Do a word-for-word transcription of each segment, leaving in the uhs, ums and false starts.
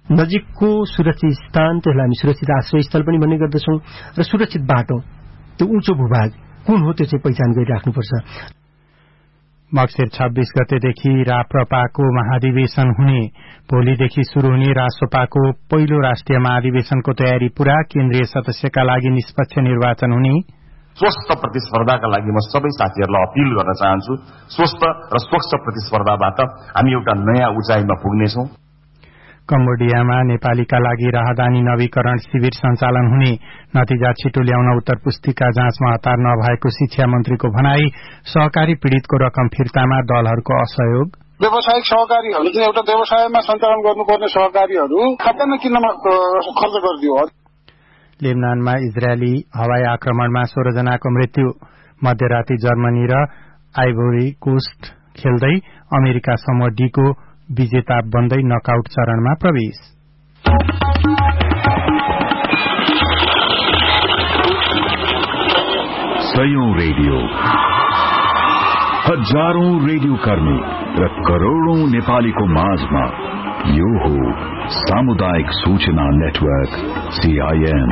नजिकको सुरक्षित स्थान, त्यसलाई हामी सुरक्षित आश्रय स्थल पनि भन्ने गर्दछौं, र सुरक्षित बाटो, त्यो उँचो भूभाग कुन हो त्यो चाहिँ पहिचान गरिराख्नुपर्छ। मक्सिर छब्बीस गतेदेखि राप्रपाको महाधिवेशन हुने, भोलिदेखि शुरू हुने रासोपाको पहिलो राष्ट्रिय महाधिवेशनको तयारी पूरा, केन्द्रीय सदस्यका लागि निष्पक्ष निर्वाचन हुने। स्वस्थ प्रतिस्पर्धाका लागि म सबै साथीहरूलाई अपील गर्न चाहन्छु। स्वस्थ र स्वच्छ प्रतिस्पर्धाबाट हामी एउटा नयाँ उचाइमा पुग्नेछौं। कम्बोडियामा नेपालीका लागि राहदानी नवीकरण शिविर सञ्चालन हुने, नतिजा छिटो ल्याउन उत्तर पुस्तिका जाँचमा हतार नभएको शिक्षा मन्त्रीको भनाई। सहकारी पीड़ितको रकम फिर्तामा दलहरूको असहयोग। व्यावसायिक सहकारीहरू चाहिँ एउटा व्यवसायमा सञ्चालन गर्नुपर्ने सहकारीहरू खाद्यान्न किन्नमा खर्च गरिदियो। लेबनानमा इजरायली हवाई आक्रमणमा सोह्र जनाको मृत्यु। मध्यराती जर्मनी र आइभोरी कोस्ट खेल्दै अमेरिका समूह डीको विजेता बन्दै नकआउट चरणमा प्रवेश। सयौं रेडियो, हजारौं रेडियो कर्मी र करोड़ौं नेपालीको माझमा यो हो सामुदायिक सूचना नेटवर्क सीआईएन।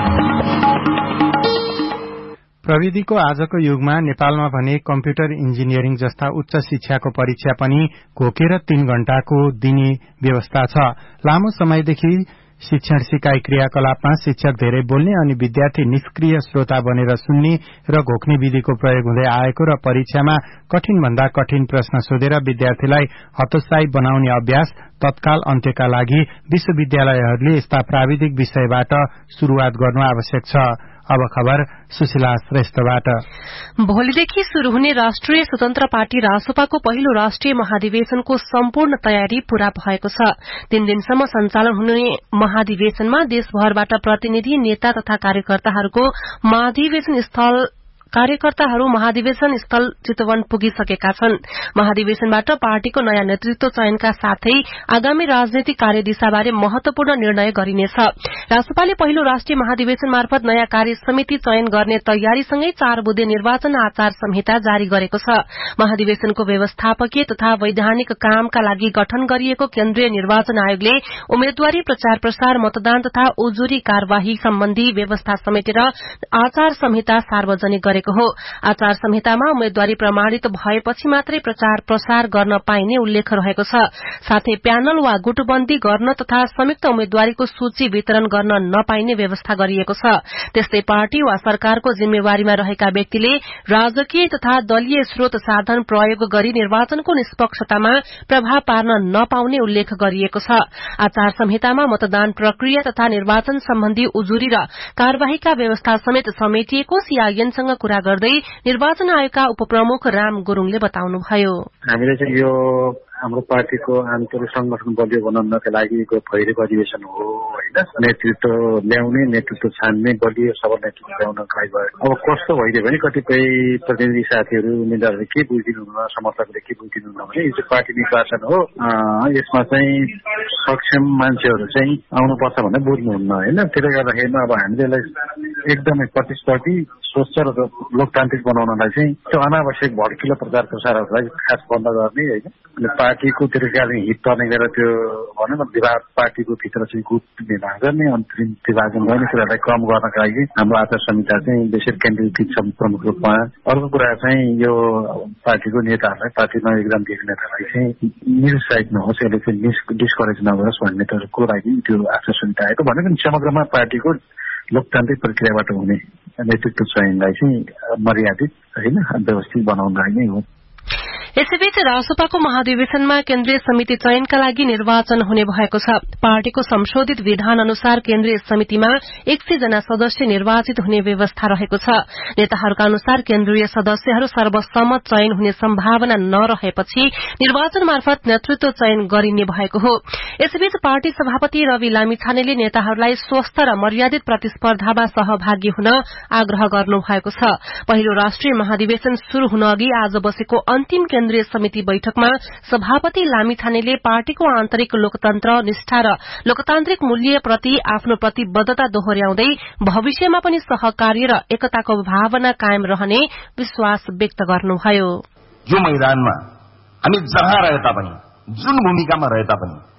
प्रविधिको आजको युगमा नेपालमा भने कम्प्युटर इन्जिनियरिङ जस्ता उच्च शिक्षाको परीक्षा पनि घोकेर तीन घण्टाको दिने व्यवस्था छ। लामो समयदेखि शिक्षण सिकाइ क्रियाकलापमा शिक्षक धेरै बोल्ने अनि विद्यार्थी निष्क्रिय श्रोता बनेर सुन्ने र घोक्ने विधिको प्रयोग हुँदै आएको र परीक्षामा कठिन भन्दा कठिन प्रश्न सोधेर विद्यार्थीलाई हतोत्साही बनाउने अभ्यास तत्काल अन्त्यका लागि विश्वविद्यालयहरूले यस्ता प्राविधिक विषयबाट शुरूआत गर्नु आवश्यक छ। अब खबर सुशीला श्रेष्ठबाट। भोलिदेखि शुरू हुने राष्ट्रिय स्वतन्त्र पार्टी रासोपाको पहिलो राष्ट्रिय महाधिवेशनको सम्पूर्ण तयारी पूरा भएको छ। तीन दिनसम्म सञ्चालन हुने महाधिवेशनमा देशभरबाट प्रतिनिधि, नेता तथा कार्यकर्ताहरूको महाधिवेशन स्थल कार्यकर्ताहरू महाधिवेशन स्थल चितवन पुगिसकेका छन्। महाधिवेशनबाट पार्टीको नयाँ नेतृत्व चयनका साथै आगामी राजनैतिक कार्यदिशाबारे महत्वपूर्ण निर्णय गरिनेछ। रासोपाले पहिलो राष्ट्रिय महाधिवेशन मार्फत नयाँ कार्य समिति चयन गर्ने तयारीसँगै चार बुँदे निर्वाचन आचार संहिता जारी गरेको छ। महाधिवेशनको व्यवस्थापकीय तथा वैधानिक कामका लागि गठन गरिएको केन्द्रीय निर्वाचन आयोगले उम्मेद्वारी प्रचार प्रसार, मतदान तथा उजुरी कार्यवाही सम्बन्धी व्यवस्था समेटेर आचार संहिता सार्वजनिक गरेको हो। आचार संहितामा उम्मेद्वारी प्रमाणित भएपछि मात्रै प्रचार प्रसार गर्न पाइने उल्लेख रहेको छ। साथै प्यानल वा गुटबन्दी गर्न तथा संयुक्त उम्मेद्वारीको सूची वितरण गर्न नपाइने व्यवस्था गरिएको छ। त्यस्तै पार्टी वा सरकारको जिम्मेवारीमा रहेका व्यक्तिले राजकीय तथा दलीय स्रोत साधन प्रयोग गरी निर्वाचनको निष्पक्षतामा प्रभाव पार्न नपाउने उल्लेख गरिएको छ। आचार संहितामा मतदान प्रक्रिया तथा निर्वाचन सम्बन्धी उजुरी र कार्यवाहीका व्यवस्था समेत समेटिएको सीआईएनसँग कुरा गर्दै निर्वाचन आयोगका उपप्रमुख राम गुरूङले बताउनुभयो। हामीले चाहिँ यो हाम्रो पार्टीको आन्तरिक संगठन बलियो बनाउनका लागि भइरहेको अधिवेशन हो होइन। नेतृत्व ल्याउने, नेतृत्व छान्ने, बलियो सबल नेतृत्व ल्याउनका लागि भयो। अब कस्तो भइदियो भने कतिपय प्रतिनिधि साथीहरू नेताहरूले के बुझिदिनुहुन्न, समर्थकले के बुझिदिनुहुन्न भने यो चाहिँ पार्टी निर्वाचन हो, यसमा चाहिँ सक्षम मान्छेहरू चाहिँ आउनुपर्छ भनेर बुझ्नुहुन्न होइन। त्यसले गर्दाखेरि अब हामीले यसलाई एकदमै प्रतिस्पर्धी, स्वच्छ र लोकतान्त्रिक बनाउनलाई चाहिँ त्यो अनावश्यक भड्किलो प्रचार प्रसारहरूलाई खास बन्द गर्ने होइन। पार्टीको दीर्घकालीन हित पर्ने गरेर त्यो भनौँ न विभाग, पार्टीको भित्र चाहिँ गुट निर्माण गर्ने, अन्तरिम विभाजन गर्ने कुरालाई कम गर्नका लागि हाम्रो आचार संहिता चाहिँ विशेष केन्द्रीकृत छ प्रमुख रूपमा। अर्को कुरा चाहिँ यो पार्टीको नेताहरूलाई, पार्टीमा एक्जाम दिएको नेतालाई चाहिँ निरुत्साहित नहोस्, यसले चाहिँ डिस्करेज नगरोस् भन्नेको लागि त्यो आचार संहिता आएको। भनेको समग्रमा पार्टीको लोकतान्त्रिक प्रक्रियाबाट हुने नेतृत्व चयनलाई चाहिँ मर्यादित होइन व्यवस्थित बनाउनलाई नै हो। यसैबीच रासोपाको महाधिवेशनमा केन्द्रीय समिति चयनका लागि निर्वाचन हुने भएको छ। पार्टीको संशोधित विधान अनुसार केन्द्रीय समितिमा एक सय जना सदस्य निर्वाचित हुने व्यवस्था रहेको छ। नेताहरूका अनुसार केन्द्रीय सदस्यहरू सर्वसम्मत चयन हुने सम्भावना नरहेपछि निर्वाचन मार्फत नेतृत्व चयन गरिने भएको हो। यसैबीच पार्टी सभापति रवि लामिछानेले नेताहरूलाई स्वस्थ र मर्यादित प्रतिस्पर्धामा सहभागी हुन आग्रह गर्नुभएको छ। पहिलो राष्ट्रिय महाधिवेशन शुरू हुन अघि आज बसेको अन्तिम केन्द्रीय समिति बैठकमा सभापति लामिछानेले पार्टीको आन्तरिक लोकतन्त्र, निष्ठा र लोकतान्त्रिक मूल्यप्रति आफ्नो प्रतिबद्धता दोहोर्याउँदै भविष्यमा पनि सहकार्य र एकताको भावना कायम रहने विश्वास व्यक्त गर्नुभयो। यो मैदानमा हामी जहाँ रहे तापनि, जुन भूमिकामा रहे तापनि